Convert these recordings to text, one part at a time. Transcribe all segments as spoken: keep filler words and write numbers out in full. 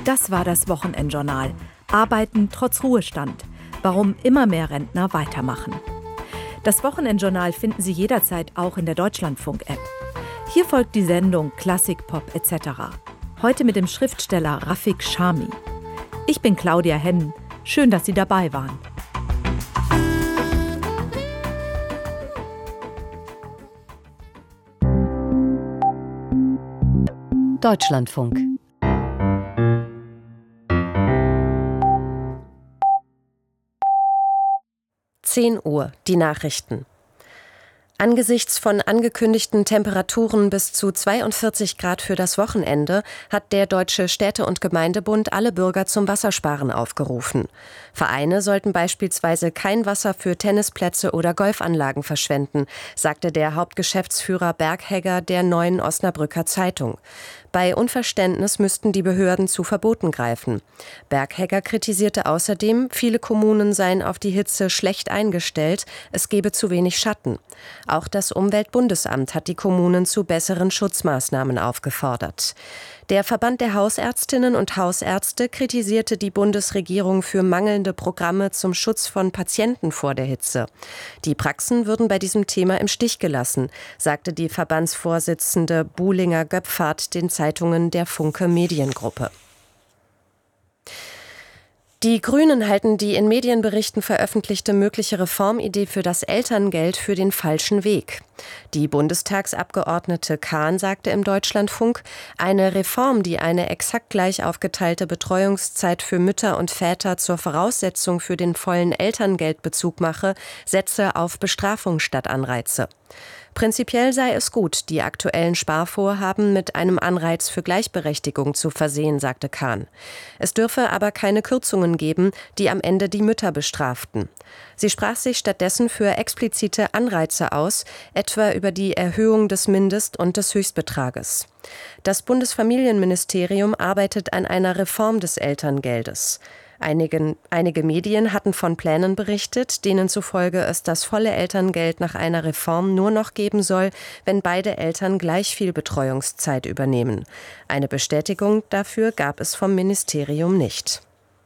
Das war das Wochenendjournal. Arbeiten trotz Ruhestand. Warum immer mehr Rentner weitermachen. Das Wochenendjournal finden Sie jederzeit auch in der Deutschlandfunk-App. Hier folgt die Sendung Klassik, Pop et cetera. Heute mit dem Schriftsteller Rafik Shami. Ich bin Claudia Hennen. Schön, dass Sie dabei waren. Deutschlandfunk. zehn Uhr, die Nachrichten. Angesichts von angekündigten Temperaturen bis zu zweiundvierzig Grad für das Wochenende hat der Deutsche Städte- und Gemeindebund alle Bürger zum Wassersparen aufgerufen. Vereine sollten beispielsweise kein Wasser für Tennisplätze oder Golfanlagen verschwenden, sagte der Hauptgeschäftsführer Berghegger der Neuen Osnabrücker Zeitung. Bei Unverständnis müssten die Behörden zu Verboten greifen. Berghegger kritisierte außerdem, viele Kommunen seien auf die Hitze schlecht eingestellt, es gebe zu wenig Schatten. Auch das Umweltbundesamt hat die Kommunen zu besseren Schutzmaßnahmen aufgefordert. Der Verband der Hausärztinnen und Hausärzte kritisierte die Bundesregierung für mangelnde Programme zum Schutz von Patienten vor der Hitze. Die Praxen würden bei diesem Thema im Stich gelassen, sagte die Verbandsvorsitzende Buhlinger-Göpfert den Zeitungen der Funke Mediengruppe. Die Grünen halten die in Medienberichten veröffentlichte mögliche Reformidee für das Elterngeld für den falschen Weg. Die Bundestagsabgeordnete Kahn sagte im Deutschlandfunk, eine Reform, die eine exakt gleich aufgeteilte Betreuungszeit für Mütter und Väter zur Voraussetzung für den vollen Elterngeldbezug mache, setze auf Bestrafung statt Anreize. Prinzipiell sei es gut, die aktuellen Sparvorhaben mit einem Anreiz für Gleichberechtigung zu versehen, sagte Kahn. Es dürfe aber keine Kürzungen geben, die am Ende die Mütter bestraften. Sie sprach sich stattdessen für explizite Anreize aus, etwa über die Erhöhung des Mindest- und des Höchstbetrages. Das Bundesfamilienministerium arbeitet an einer Reform des Elterngeldes. Einige, einige Medien hatten von Plänen berichtet, denen zufolge es das volle Elterngeld nach einer Reform nur noch geben soll, wenn beide Eltern gleich viel Betreuungszeit übernehmen. Eine Bestätigung dafür gab es vom Ministerium nicht.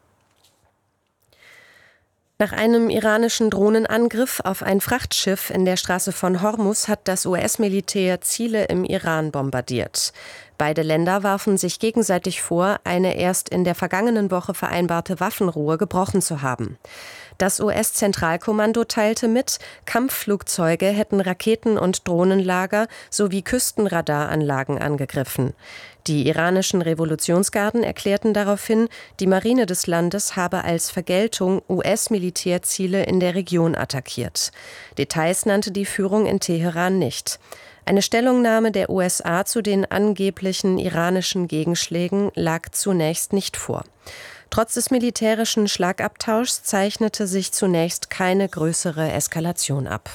Nach einem iranischen Drohnenangriff auf ein Frachtschiff in der Straße von Hormuz hat das U S-Militär Ziele im Iran bombardiert. Beide Länder warfen sich gegenseitig vor, eine erst in der vergangenen Woche vereinbarte Waffenruhe gebrochen zu haben. Das U S-Zentralkommando teilte mit, Kampfflugzeuge hätten Raketen- und Drohnenlager sowie Küstenradaranlagen angegriffen. Die iranischen Revolutionsgarden erklärten daraufhin, die Marine des Landes habe als Vergeltung U S-Militärziele in der Region attackiert. Details nannte die Führung in Teheran nicht. Eine Stellungnahme der U S A zu den angeblichen iranischen Gegenschlägen lag zunächst nicht vor. Trotz des militärischen Schlagabtauschs zeichnete sich zunächst keine größere Eskalation ab.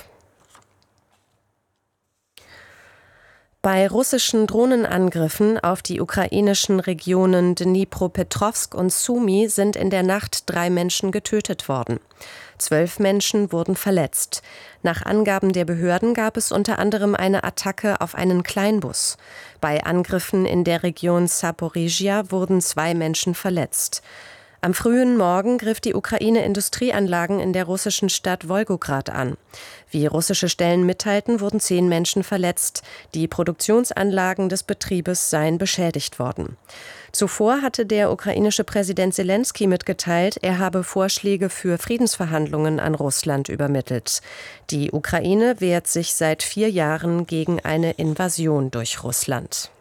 Bei russischen Drohnenangriffen auf die ukrainischen Regionen Dnipropetrovsk und Sumy sind in der Nacht drei Menschen getötet worden. Zwölf Menschen wurden verletzt. Nach Angaben der Behörden gab es unter anderem eine Attacke auf einen Kleinbus. Bei Angriffen in der Region Saporizhia wurden zwei Menschen verletzt. Am frühen Morgen griff die Ukraine Industrieanlagen in der russischen Stadt Wolgograd an. Wie russische Stellen mitteilten, wurden zehn Menschen verletzt. Die Produktionsanlagen des Betriebes seien beschädigt worden. Zuvor hatte der ukrainische Präsident Selenskyj mitgeteilt, er habe Vorschläge für Friedensverhandlungen an Russland übermittelt. Die Ukraine wehrt sich seit vier Jahren gegen eine Invasion durch Russland.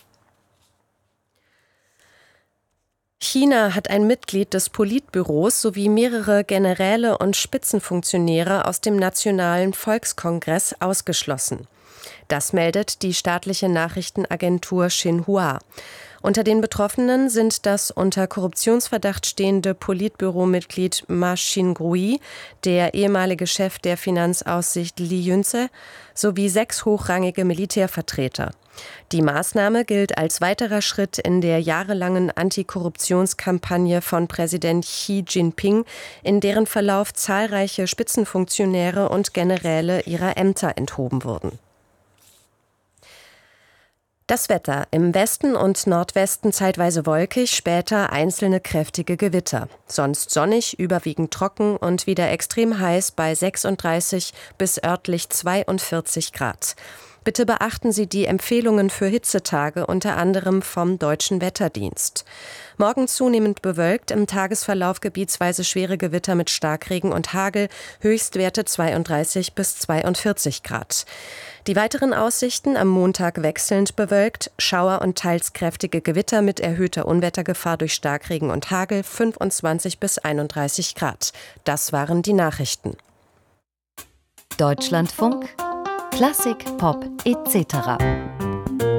China hat ein Mitglied des Politbüros sowie mehrere Generäle und Spitzenfunktionäre aus dem Nationalen Volkskongress ausgeschlossen. Das meldet die staatliche Nachrichtenagentur Xinhua. Unter den Betroffenen sind das unter Korruptionsverdacht stehende Politbüromitglied Ma Xingrui, der ehemalige Chef der Finanzaussicht Li Yunze sowie sechs hochrangige Militärvertreter. Die Maßnahme gilt als weiterer Schritt in der jahrelangen Antikorruptionskampagne von Präsident Xi Jinping, in deren Verlauf zahlreiche Spitzenfunktionäre und Generäle ihrer Ämter enthoben wurden. Das Wetter: Im Westen und Nordwesten zeitweise wolkig, später einzelne kräftige Gewitter. Sonst sonnig, überwiegend trocken und wieder extrem heiß bei sechsunddreißig bis örtlich zweiundvierzig Grad. Bitte beachten Sie die Empfehlungen für Hitzetage, unter anderem vom Deutschen Wetterdienst. Morgen zunehmend bewölkt, im Tagesverlauf gebietsweise schwere Gewitter mit Starkregen und Hagel, Höchstwerte zweiunddreißig bis zweiundvierzig Grad. Die weiteren Aussichten: am Montag wechselnd bewölkt, Schauer und teils kräftige Gewitter mit erhöhter Unwettergefahr durch Starkregen und Hagel, fünfundzwanzig bis einunddreißig Grad. Das waren die Nachrichten. Deutschlandfunk Klassik, Pop et cetera